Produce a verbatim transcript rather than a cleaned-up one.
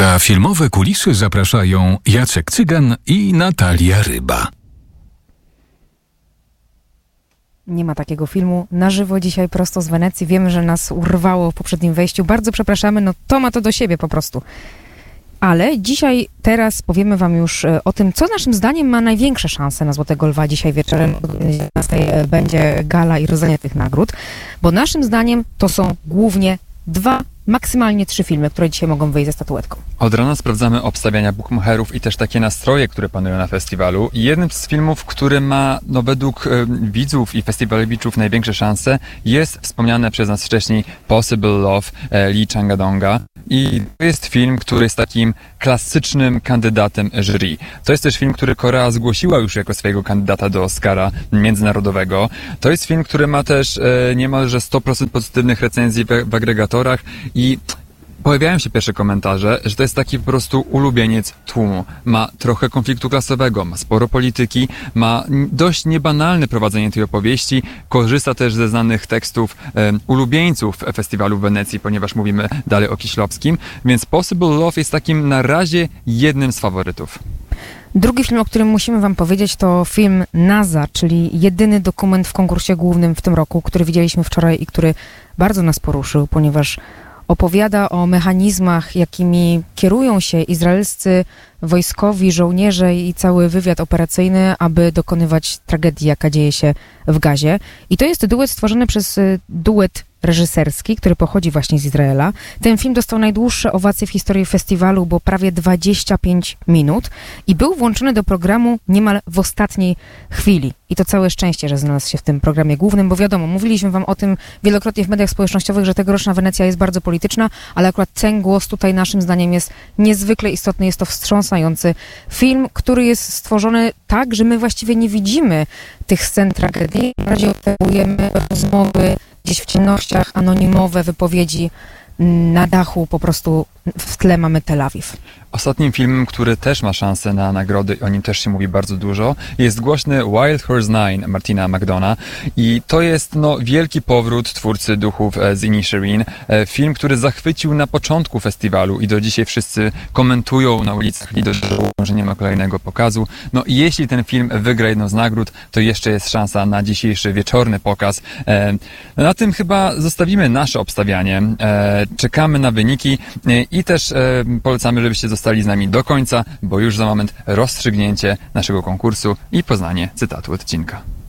Za filmowe kulisy zapraszają Jacek Cygan i Natalia Ryba. Nie ma takiego filmu na żywo dzisiaj prosto z Wenecji. Wiemy, że nas urwało w poprzednim wejściu. Bardzo przepraszamy, no to ma to do siebie po prostu. Ale dzisiaj, teraz powiemy wam już o tym, co naszym zdaniem ma największe szanse na Złotego Lwa dzisiaj wieczorem. O dziewiętnastej będzie gala i rozdanie tych nagród, bo naszym zdaniem to są głównie dwa, maksymalnie trzy filmy, które dzisiaj mogą wyjść ze statuetką. Od rana sprawdzamy obstawiania bukmacherów i też takie nastroje, które panują na festiwalu. I jednym z filmów, który ma no, według y, widzów i festiwalowiczów największe szanse, jest wspomniane przez nas wcześniej Possible Love e, Lee Chang-donga. I to jest film, który jest takim klasycznym kandydatem jury. To jest też film, który Korea zgłosiła już jako swojego kandydata do Oscara międzynarodowego. To jest film, który ma też e, niemalże sto procent pozytywnych recenzji w, w agregatorach i pojawiają się pierwsze komentarze, że to jest taki po prostu ulubieniec tłumu. Ma trochę konfliktu klasowego, ma sporo polityki, ma dość niebanalne prowadzenie tej opowieści, korzysta też ze znanych tekstów e, ulubieńców festiwalu w Wenecji, ponieważ mówimy dalej o Kieślowskim, więc Possible Love jest takim na razie jednym z faworytów. Drugi film, o którym musimy wam powiedzieć, to film NASA, czyli jedyny dokument w konkursie głównym w tym roku, który widzieliśmy wczoraj i który bardzo nas poruszył, ponieważ opowiada o mechanizmach, jakimi kierują się izraelscy wojskowi, żołnierze i cały wywiad operacyjny, aby dokonywać tragedii, jaka dzieje się w Gazie. I to jest duet stworzony przez duet reżyserski, który pochodzi właśnie z Izraela. Ten film dostał najdłuższe owacje w historii festiwalu, bo prawie dwadzieścia pięć minut i był włączony do programu niemal w ostatniej chwili. I to całe szczęście, że znalazł się w tym programie głównym, bo wiadomo, mówiliśmy wam o tym wielokrotnie w mediach społecznościowych, że tegoroczna Wenecja jest bardzo polityczna, ale akurat ten głos tutaj naszym zdaniem jest niezwykle istotny. Jest to wstrząsający film, który jest stworzony tak, że my właściwie nie widzimy tych scen tragedii. Bardziej obserwujemy rozmowy gdzieś w ciemnościach, anonimowe wypowiedzi na dachu, po prostu w tle mamy Tel Awiw. Ostatnim filmem, który też ma szansę na nagrody, o nim też się mówi bardzo dużo, jest głośny Wild Horse Nine Martina McDonagha i to jest no, wielki powrót twórcy Duchów z Inisherin. Film, który zachwycił na początku festiwalu i do dzisiaj wszyscy komentują na ulicach i dożałują, że nie ma kolejnego pokazu. No i jeśli ten film wygra jedną z nagród, to jeszcze jest szansa na dzisiejszy wieczorny pokaz. Na tym chyba zostawimy nasze obstawianie. Czekamy na wyniki i też polecamy, żebyście zostali Zostali z nami do końca, bo już za moment rozstrzygnięcie naszego konkursu i poznanie cytatu odcinka.